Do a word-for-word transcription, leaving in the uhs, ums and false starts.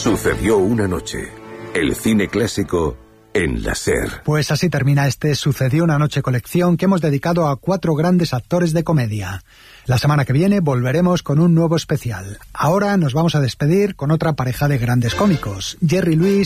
Sucedió una noche. El cine clásico en la SER. Pues así termina este Sucedió una noche colección que hemos dedicado a cuatro grandes actores de comedia. La semana que viene volveremos con un nuevo especial. Ahora nos vamos a despedir con otra pareja de grandes cómicos, Jerry Lewis